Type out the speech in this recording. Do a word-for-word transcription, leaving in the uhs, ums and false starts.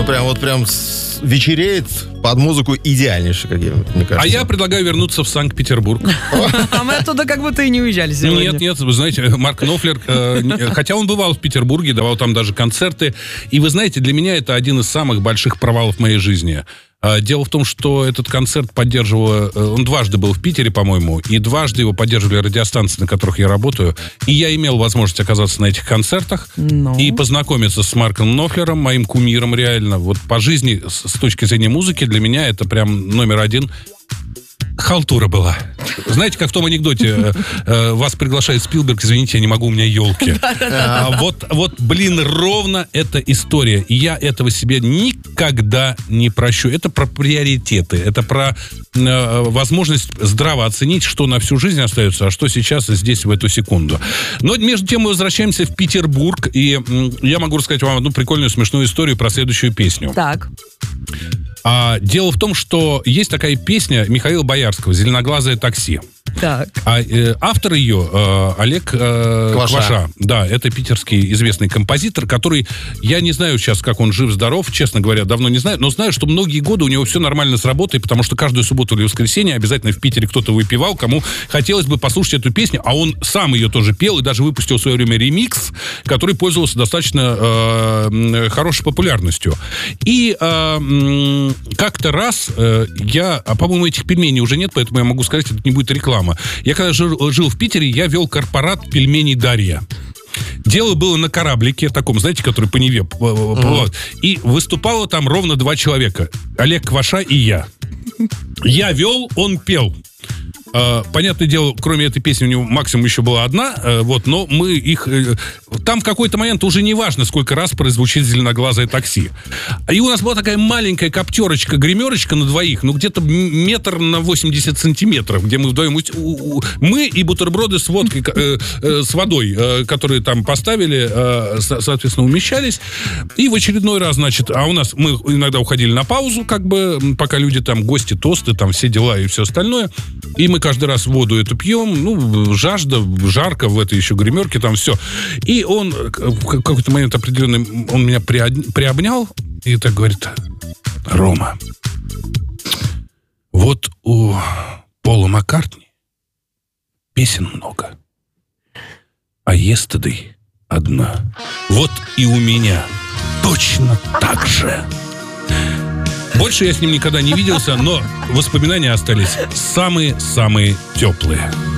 прям вот прям с- вечереет под музыку идеальнейший, как я, мне кажется. А я предлагаю вернуться в Санкт-Петербург. А мы оттуда как будто и не уезжали сегодня. Нет, нет, вы знаете, Марк Knopfler, э, хотя он бывал в Петербурге, давал там даже концерты, и вы знаете, для меня это один из самых больших провалов в моей жизни. Э, Дело в том, что этот концерт поддерживал, э, он дважды был в Питере, по-моему, и дважды его поддерживали радиостанции, на которых я работаю, и я имел возможность оказаться на этих концертах Ну. и познакомиться с Марком Knopfler'ом, моим кумиром реально. Вот по жизни, с с точки зрения музыки, для меня это прям номер один. Халтура была. Знаете, как в том анекдоте, э, э, вас приглашает Спилберг, извините, я не могу, у меня елки. А вот, вот, блин, ровно эта история. И я этого себе никогда не прощу. Это про приоритеты, это про э, возможность здраво оценить, что на всю жизнь остается, а что сейчас здесь в эту секунду. Но между тем мы возвращаемся в Петербург, и м, я могу рассказать вам одну прикольную смешную историю про следующую песню. Так. А, дело в том, что есть такая песня Михаила Боярского «Зеленоглазое такси». Так. А э, автор ее э, Олег э, Кваша. Кваша. Да, это питерский известный композитор, который, я не знаю сейчас, как он жив-здоров, честно говоря, давно не знаю, но знаю, что многие годы у него все нормально с работой, потому что каждую субботу или воскресенье обязательно в Питере кто-то выпивал, кому хотелось бы послушать эту песню, а он сам ее тоже пел и даже выпустил в свое время ремикс, который пользовался достаточно э, хорошей популярностью. И э, м, как-то раз э, я, а, по-моему, этих пельменей уже нет, поэтому я могу сказать, это не будет реклама. Я когда жил, жил в Питере, я вел корпорат пельменей «Дарья». Дело было на кораблике, таком, знаете, который по Неве плывает. И выступало там ровно два человека. Олег Кваша и я. Я вел, он пел. Uh, понятное дело, кроме этой песни у него максимум еще была одна, uh, вот, но мы их... Uh, там в какой-то момент уже не важно, сколько раз прозвучит «Зеленоглазое такси». И у нас была такая маленькая коптерочка, гримерочка на двоих, ну, где-то метр на восемьдесят сантиметров, где мы вдвоем... Мы и бутерброды с водкой, э, э, с водой, э, которые там поставили, э, со- соответственно, умещались. И в очередной раз, значит, а у нас... Мы иногда уходили на паузу, как бы, пока люди там, гости, тосты, там, все дела и все остальное. И мы каждый раз воду эту пьем, ну, жажда, жарко в этой еще гримерке, там все. И он в какой-то момент определенный, он меня приоб- приобнял и так говорит: Рома, вот у Пола Маккартни песен много, а Yesterday одна. Вот и у меня точно так же. Больше я с ним никогда не виделся, но воспоминания остались самые-самые теплые.